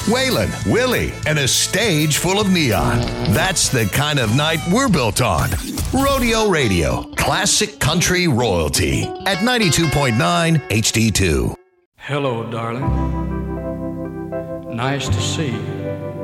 Waylon, Willie, and a stage full of neon. That's the kind of night we're built on. Rodeo Radio, classic country royalty at 92.9 HD2. Hello, darling. Nice to see you.